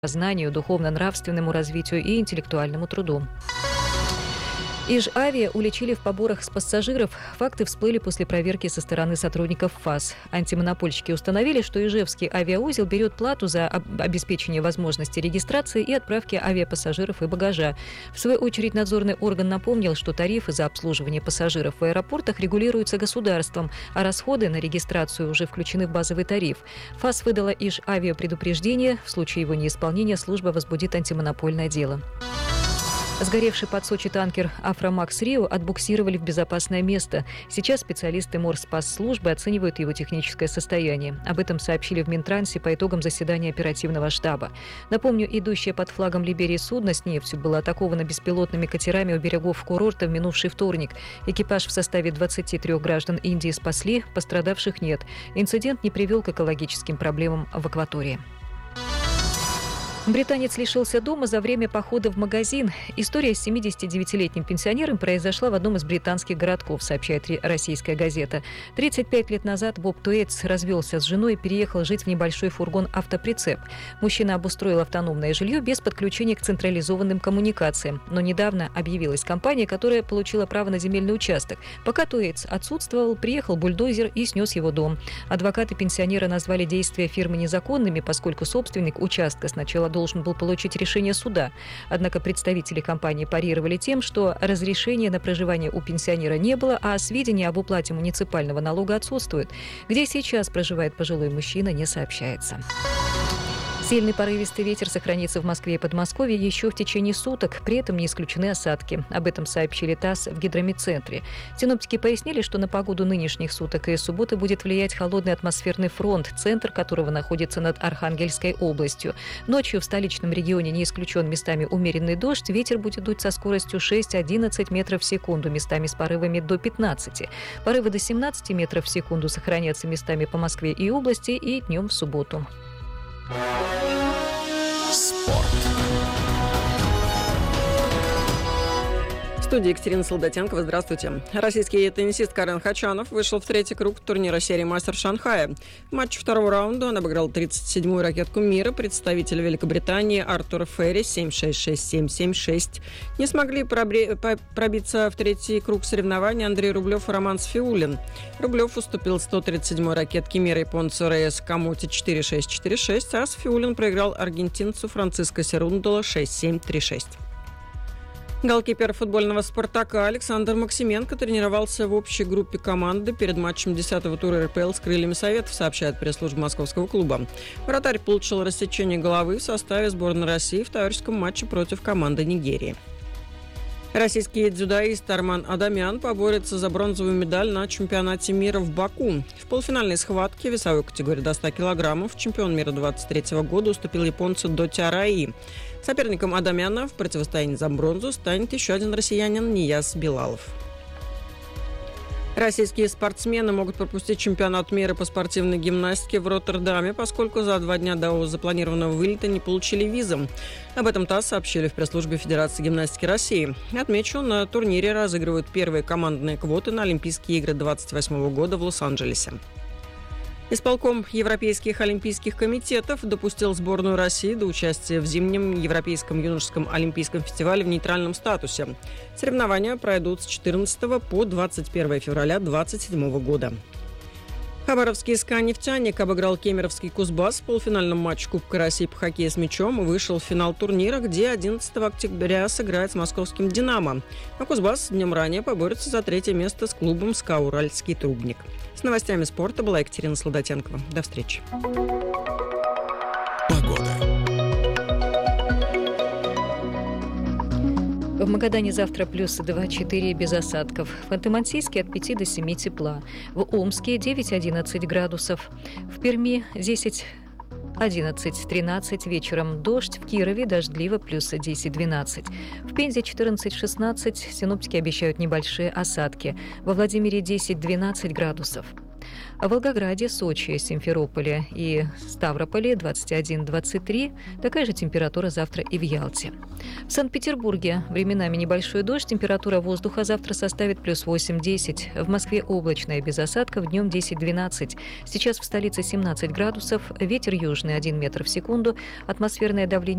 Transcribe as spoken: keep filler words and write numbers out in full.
знанию, духовно-нравственному развитию и интеллектуальному труду. Иж-Авиа уличили в поборах с пассажиров. Факты всплыли после проверки со стороны сотрудников ФАС. Антимонопольщики установили, что Ижевский авиаузел берет плату за обеспечение возможности регистрации и отправки авиапассажиров и багажа. В свою очередь надзорный орган напомнил, что тарифы за обслуживание пассажиров в аэропортах регулируются государством, а расходы на регистрацию уже включены в базовый тариф. ФАС выдала Иж-Авиа предупреждение. В случае его неисполнения служба возбудит антимонопольное дело. Сгоревший под Сочи танкер «Афромакс Рио» отбуксировали в безопасное место. Сейчас специалисты Морспасслужбы оценивают его техническое состояние. Об этом сообщили в Минтрансе по итогам заседания оперативного штаба. Напомню, идущее под флагом Либерии судно с нефтью было атаковано беспилотными катерами у берегов курорта в минувший вторник. Экипаж в составе двадцати трёх граждан Индии спасли, пострадавших нет. Инцидент не привел к экологическим проблемам в акватории. Британец лишился дома за время похода в магазин. История с семидесятидевятилетним пенсионером произошла в одном из британских городков, сообщает российская газета. тридцать пять лет назад Боб Туэйтс развелся с женой и переехал жить в небольшой фургон-автоприцеп. Мужчина обустроил автономное жилье без подключения к централизованным коммуникациям. Но недавно объявилась компания, которая получила право на земельный участок. Пока Туэйтс отсутствовал, приехал бульдозер и снес его дом. Адвокаты пенсионера назвали действия фирмы незаконными, поскольку собственник участка сначала должен был получить решение суда. Однако представители компании парировали тем, что разрешения на проживание у пенсионера не было, а сведения об уплате муниципального налога отсутствуют. Где сейчас проживает пожилой мужчина, не сообщается. Сильный порывистый ветер сохранится в Москве и Подмосковье еще в течение суток. При этом не исключены осадки. Об этом сообщили ТАСС в гидрометцентре. Синоптики пояснили, что на погоду нынешних суток и субботы будет влиять холодный атмосферный фронт, центр которого находится над Архангельской областью. Ночью в столичном регионе не исключен местами умеренный дождь. Ветер будет дуть со скоростью шесть-одиннадцать метров в секунду, местами с порывами до пятнадцати. Порывы до семнадцати метров в секунду сохранятся местами по Москве и области и днем в субботу. Спорт. В студии Екатерина Солдатенкова. Здравствуйте. Российский теннисист Карен Хачанов вышел в третий круг турнира серии «Мастер Шанхая». В матче второго раунда он обыграл тридцать седьмую ракетку мира, представителя Великобритании Артура Ферри семь шесть шесть семь семь шесть. Не смогли пробре- пробиться в третий круг соревнований Андрей Рублев и Роман Сфиулин. Рублев уступил сто тридцать седьмой ракетке мира японцу Рейс Камути четыре шесть четыре шесть, а Сфиулин проиграл аргентинцу Франциско Серундоло шесть семь три шесть. Голкипер футбольного «Спартака» Александр Максименко тренировался в общей группе команды перед матчем десятого тура эр пэ эл с «Крыльями Советов», сообщает пресс-служба московского клуба. Вратарь получил рассечение головы в составе сборной России в товарищеском матче против команды Нигерии. Российский дзюдоист Арман Адамян поборется за бронзовую медаль на чемпионате мира в Баку. В полуфинальной схватке весовой категории до ста килограммов чемпион мира двадцать третьего года уступил японцу Доти Араи. Соперником Адамяна в противостоянии за бронзу станет еще один россиянин Нияз Билалов. Российские спортсмены могут пропустить чемпионат мира по спортивной гимнастике в Роттердаме, поскольку за два дня до запланированного вылета не получили визы. Об этом ТАСС сообщили в пресс-службе Федерации гимнастики России. Отмечу, на турнире разыгрывают первые командные квоты на Олимпийские игры двадцать восьмого года в Лос-Анджелесе. Исполком Европейских олимпийских комитетов допустил сборную России до участия в зимнем Европейском юношеском олимпийском фестивале в нейтральном статусе. Соревнования пройдут с четырнадцатого по двадцать первое февраля две тысячи двадцать седьмого года. Хабаровский «СКА-Нефтяник» обыграл кемеровский «Кузбасс» в полуфинальном матче Кубка России по хоккею с мячом и вышел в финал турнира, где одиннадцатого октября сыграет с московским «Динамо». А «Кузбасс» днем ранее поборется за третье место с клубом «СКА Уральский трубник». С новостями спорта была Екатерина Солдатенкова. До встречи. Погода. В Магадане завтра плюс два-четыре без осадков. В Ханты-Мансийске от пяти до семи тепла. В Омске девять-одиннадцать градусов. В Перми десять одиннадцать-тринадцать, вечером дождь, в Кирове дождливо плюс десять-двенадцать. В Пензе четырнадцать-шестнадцать, синоптики обещают небольшие осадки. Во Владимире десять-двенадцать градусов. В Волгограде, Сочи, Симферополе и Ставрополе двадцать один - двадцать три. Такая же температура завтра и в Ялте. В Санкт-Петербурге временами небольшой дождь. Температура воздуха завтра составит плюс восемь - десять. В Москве облачно и без осадков, днем десять - двенадцать. Сейчас в столице семнадцать градусов, ветер южный один метр в секунду, атмосферное давление